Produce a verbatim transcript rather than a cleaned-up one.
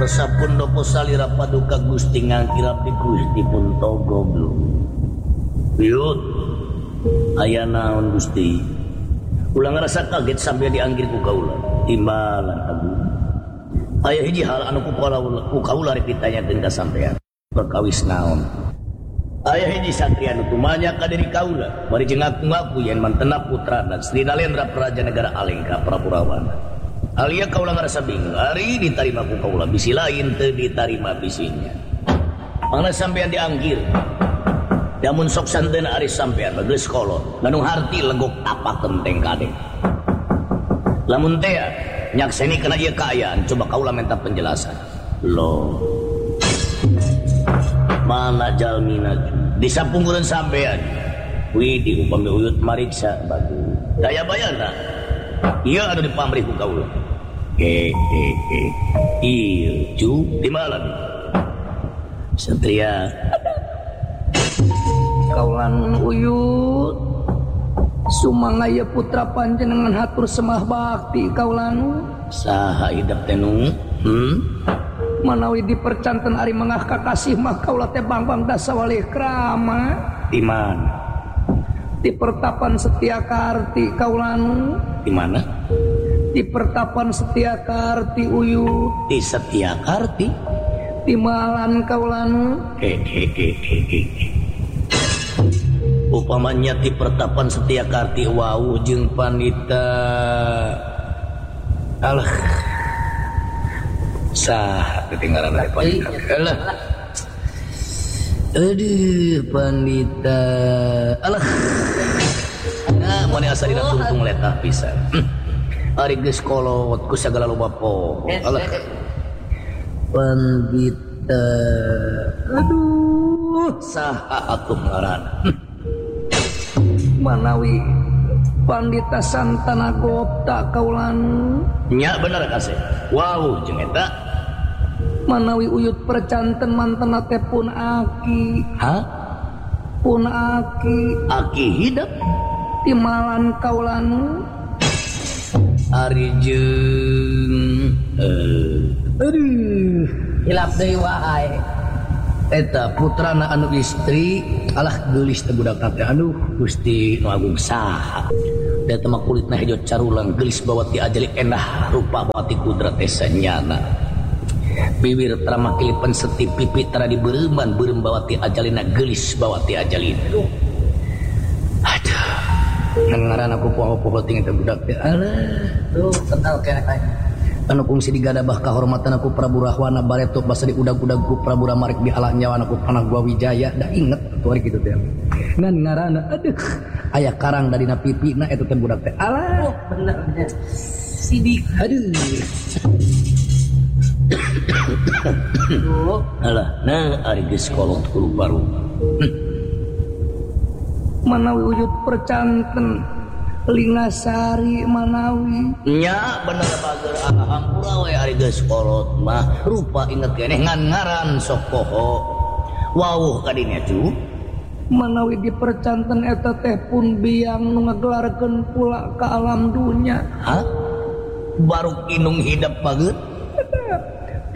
Resapun dopo salira paduka Gusti ngangkira pi Gusti pun togo belum. Yut, aya naon Gusti? Ulang ngerasa kaget sampai dianggir ku kaula. Timbalan agung. Aya hiji hal anu ku kaula ku kaula rek ditanyakeun ka sampean. Perkawis naon? Aya hiji satria nu tumanya ka diri kaula, bari jeung ngaku-ngaku yen mantena putrana Sri Nalendra Praja Negara Alengka Prabu Rawana. Alia kaula ngerasa bingung, ari ditarima ku kaula, bisi lain teu ditarima bisinya. Mangna sampean dianggir. Damun sok santeun ari sampean geus kolot, nganu harti legok apa kenteng kade. Lamun teh nyakseni kana ieu kaayaan, coba kaula minta penjelasan. Loh. Mana jalmina disapunggureun sampean. Widih upami uyut mariksa bagus. Daya bayana. Ieu anu dipamrih ku kaula. He he he. Ieu cu di malam. Satria kaulan uyut sumangaya putra panjenengan hatur semah bakti kaulan saha idep teh nu hmm manawi dipercanten ari mangah kakasih mah kaula teh bang-bang dasawalih krama di mana di pertapan Setyakarti kaulan di mana di pertapan Setyakarti uyut di Setyakarti di malan kaulan he he he he upamanya di pertapan Setyakarti wau jeung panita alah sah ketinggalan dari panita alah aduh panita alah nah mana asa dina tungtung letah pisan ari geus kolot ku sagala loba poho alah pandita aduh saha atuh ngaranna manawi Pandita Santana Gopta kaulan nya bener kasih wow jeung eta manawi uyut percanten mantena teh pun aki ha pun aki aki hidup timalan kaulan ari jeung eh aduh hilap deui wae eta putrana anu istri alah geulis teh budak teh aduh Gusti nu agung saha da teh mah kulitna hejo carulang geulis bawati ajali endah rupa bawati kudrat teh sanyana bibir tara makilipan seti pipi tara dibeureumban beureum bawati ajalina geulis bawati ajalina aduh ngaran aku poho-poho tinggal teh budak teh alah tuh kenal kene kae anu kungsi digadabah kahormatan aku Prabu Rahwana bareto basa di udag-udag ku Prabu Ramarik dihalang nyawa aku panah gua Wijaya da inget atuh ari kitu teh ngan ngaranna aduh aya karang da dina pipina eta teh budak teh alah oh, bener bener sidik aduh alah nah ari geus kolot ku baru manawi wujud percanten Lingasari manawi nya bener bager ahampura we ari geus kolot mah rupa inget keneh ngan ngaran sok poho wawuh ka dinya cu manawi dipercanten eta teh pun biang nu ngagelarkeun pula ka alam dunya ha baru inung hidup bageut